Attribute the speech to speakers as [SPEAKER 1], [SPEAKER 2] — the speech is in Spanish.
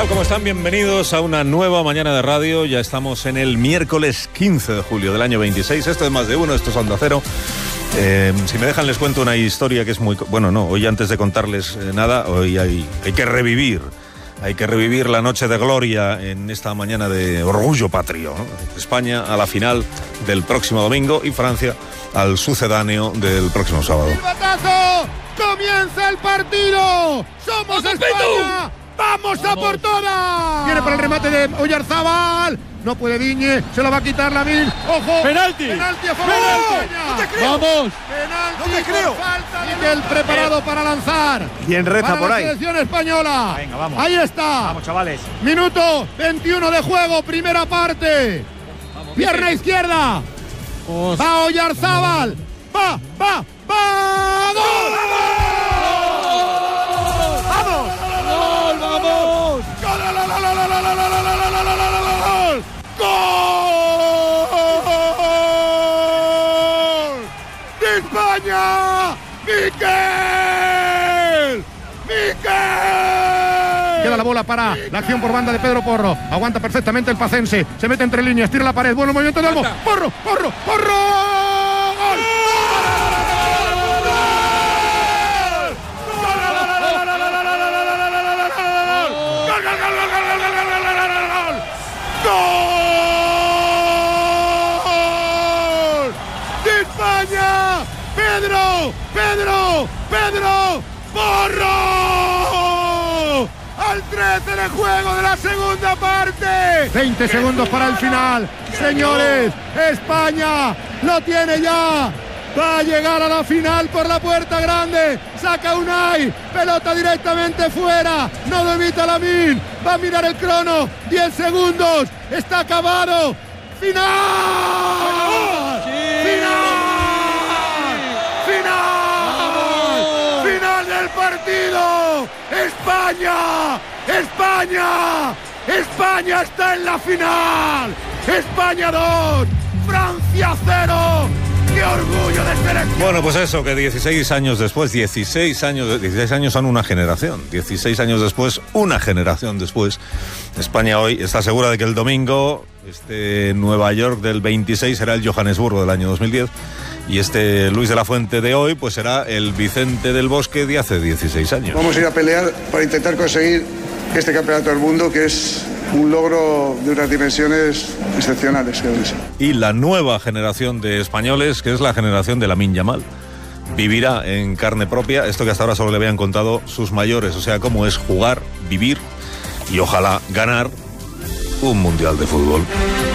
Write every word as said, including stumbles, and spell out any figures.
[SPEAKER 1] tal? ¿Cómo están? Bienvenidos a una nueva mañana de radio. Ya estamos en el miércoles quince de julio del año veintiséis. Esto es Más de Uno, esto es Onda Cero. Eh, si me dejan les cuento una historia que es muy... Bueno, no, hoy antes de contarles eh, nada, hoy hay, hay que revivir. Hay que revivir la noche de gloria en esta mañana de orgullo patrio, ¿no? España a la final del próximo domingo y Francia al sucedáneo del próximo sábado.
[SPEAKER 2] ¡Batazo! ¡Comienza el partido! ¡Somos España! ¡Vamos, ¡Vamos a por todas! Viene para el remate de Oyarzábal. No puede Diñe, se lo va a quitar Lamine. ¡Ojo!
[SPEAKER 3] ¡Penalti!
[SPEAKER 2] ¡Penalti a favor!
[SPEAKER 3] ¡No te creo! ¡Vamos!
[SPEAKER 2] ¡Penalti!
[SPEAKER 3] ¡No te creo!
[SPEAKER 2] Falta de Miguel preparado para lanzar.
[SPEAKER 3] ¿Quién reza
[SPEAKER 2] para
[SPEAKER 3] por
[SPEAKER 2] la
[SPEAKER 3] ahí?
[SPEAKER 2] selección española.
[SPEAKER 3] Venga, vamos.
[SPEAKER 2] Ahí está.
[SPEAKER 3] Vamos, chavales.
[SPEAKER 2] Minuto veintiuno de juego, primera parte. Vamos, pierna bien. Izquierda. Vamos. Va Oyarzábal. Va, va, va. ¡Gol! ¡Vamos!
[SPEAKER 3] ¡Gol, vamos!
[SPEAKER 2] ¡Gol! ¡Gol! ¡De España! ¡Miquel! ¡Miquel! Queda la bola para la acción por banda de Pedro Porro. Aguanta perfectamente el pacense. Se mete entre líneas, tira la pared. Bueno movimiento de Olmo. ¡Porro, porro, porro! ¡Gol! ¡Gol! ¡De España! ¡Pedro! ¡Pedro! ¡Pedro! ¡Porro! Al trece de juego de la segunda parte. veinte segundos para el final. Señores, España lo tiene ya. Va a llegar a la final por la puerta grande. Saca Unai. Pelota directamente fuera. No lo evita Lamine. Va a mirar el crono. diez segundos. Está acabado. ¡Final!
[SPEAKER 3] ¡Sí!
[SPEAKER 2] ¡Final! ¡Final! ¡Final del partido! ¡España! ¡España! ¡España está en la final! ¡España dos! ¡Francia cero! ¡Qué orgullo de selección!
[SPEAKER 1] Bueno, pues eso, que dieciséis años después, dieciséis años, dieciséis años son una generación. dieciséis años después, una generación después. España hoy está segura de que el domingo, este Nueva York del veintiséis será el Johannesburgo del año dos mil diez. Y este Luis de la Fuente de hoy, pues será el Vicente del Bosque de hace dieciséis años.
[SPEAKER 4] Vamos a ir a pelear para intentar conseguir este campeonato del mundo, que es un logro de unas dimensiones excepcionales, creo que sí.
[SPEAKER 1] Y la nueva generación de españoles, que es la generación de Lamine Yamal, vivirá en carne propia esto que hasta ahora solo le habían contado sus mayores, o sea, cómo es jugar, vivir y ojalá ganar un mundial de fútbol.